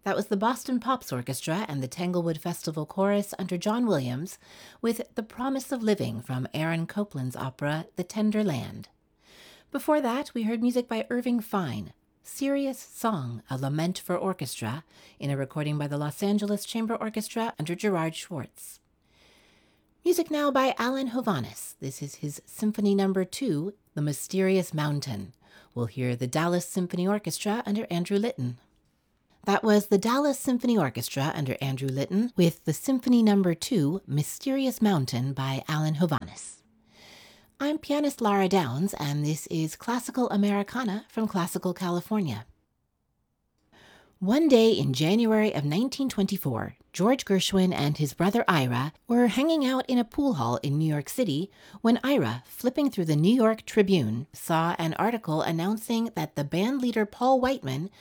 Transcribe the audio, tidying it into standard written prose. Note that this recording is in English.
That was the Boston Pops Orchestra and the Tanglewood Festival Chorus under John Williams with The Promise of Living from Aaron Copland's opera The Tender Land. Before that, we heard music by Irving Fine, Serious Song, a lament for orchestra, in a recording by the Los Angeles Chamber Orchestra under Gerard Schwartz. Music now by Alan Hovhaness. This is his Symphony No. 2, The Mysterious Mountain. We'll hear the Dallas Symphony Orchestra under Andrew Litton. That was the Dallas Symphony Orchestra under Andrew Litton with the Symphony No. 2, Mysterious Mountain by Alan Hovhaness. I'm pianist Lara Downs, and this is Classical Americana from Classical California. One day in January of 1924, George Gershwin and his brother Ira were hanging out in a pool hall in New York City when Ira, flipping through the New York Tribune, saw an article announcing that the band leader Paul Whiteman